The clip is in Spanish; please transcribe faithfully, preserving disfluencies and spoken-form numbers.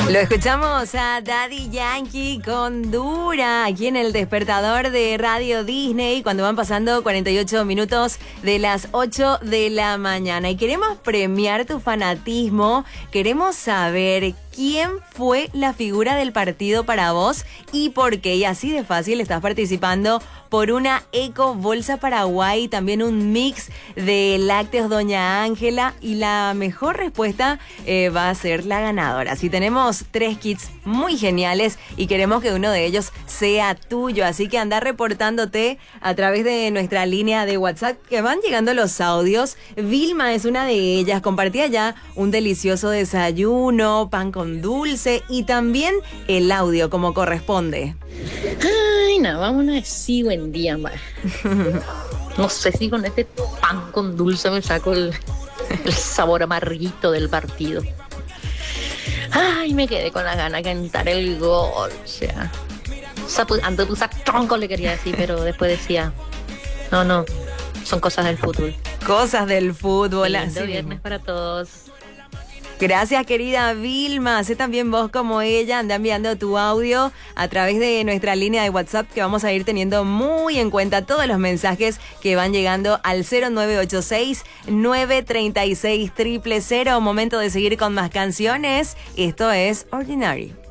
Lo escuchamos a Daddy Yankee con Dura, aquí en el despertador de Radio Disney, cuando van pasando cuarenta y ocho minutos de las ocho de la mañana. Y queremos premiar tu fanatismo, queremos saber quién fue la figura del partido para vos y por qué. Y así de fácil estás participando por una Eco Bolsa Paraguay, también un mix de lácteos Doña Ángela, y la mejor respuesta eh, va a ser la ganadora. Así tenemos tres kits muy geniales y queremos que uno de ellos sea tuyo, así que anda reportándote a través de nuestra línea de WhatsApp, que van llegando los audios. Vilma es una de ellas, compartía ya un delicioso desayuno, pan con dulce y también el audio como corresponde. Ay, no, vamos a decir buen día, ma. No sé si con este pan con dulce me saco el, el sabor amarguito del partido. Ay, me quedé con la gana de cantar el gol, o sea, antes puse tronco le quería decir, pero después decía, no, no, son cosas del fútbol. Cosas del fútbol. Lindo viernes para todos. Gracias, querida Vilma. Sé también vos como ella, anda enviando tu audio a través de nuestra línea de WhatsApp, que vamos a ir teniendo muy en cuenta todos los mensajes que van llegando al cero nueve ocho seis, nueve tres seis, cero cero cero. Momento de seguir con más canciones. Esto es Ordinary.